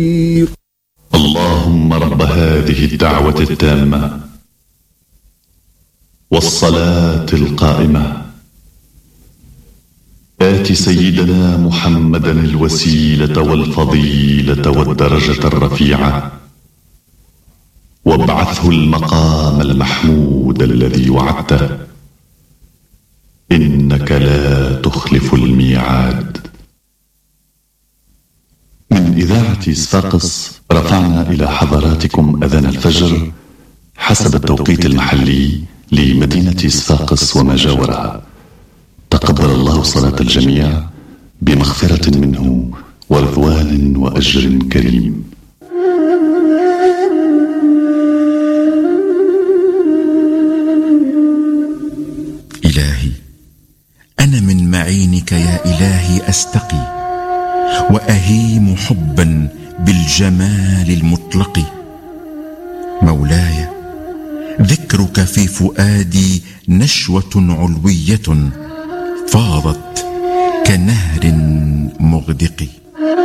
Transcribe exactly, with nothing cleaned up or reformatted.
اللهم رب هذه الدعوة التامة والصلاة القائمة آت سيدنا محمدا الوسيلة والفضيلة والدرجة الرفيعة وابعثه المقام المحمود الذي وعدته إنك لا تخلف الميعاد. من إذاعة صفاقس رفعنا إلى حضراتكم أذان الفجر حسب التوقيت المحلي لمدينة صفاقس وما جاورها. تقبل الله صلاة الجميع بمغفرة منه ورضوان وأجر كريم. إلهي، أنا من معينك يا إلهي أستقي وأهيم حبا بالجمال المطلق. مولاي، ذكرك في فؤادي نشوة علوية فاضت كنهر مغدق.